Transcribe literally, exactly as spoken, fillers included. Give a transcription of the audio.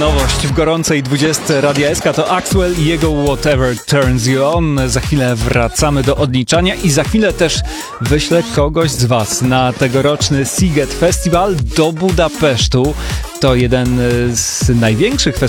nowość w gorącej dwudziestce Radia S K to Axwell i jego Whatever Turns You On. Za chwilę wracamy do odliczania i za chwilę też wyślę kogoś z Was na tegoroczny Sziget Festival do Budapesztu. To jeden z największych festiwali